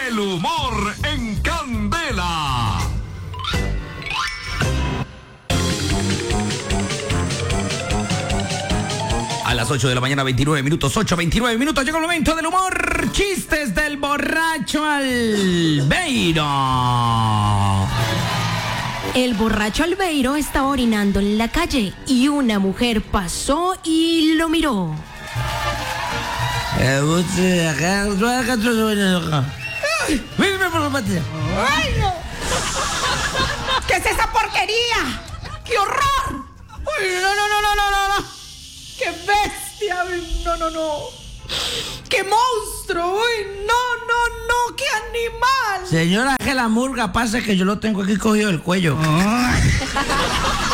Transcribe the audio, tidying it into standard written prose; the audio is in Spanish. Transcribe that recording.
El humor en Candela. A las 8 de la mañana, 29 minutos, 8:29 minutos, llega el momento del humor. Chistes del borracho Albeiro. El borracho Albeiro estaba orinando en la calle y una mujer pasó y lo miró. ¿Qué es esa porquería? ¡Qué horror! ¡Uy, no! ¡Qué bestia! ¡Uy, no! ¡Qué monstruo! ¡Uy, no! ¡Qué animal! Señora, que la murga pasa que yo lo tengo aquí cogido del cuello.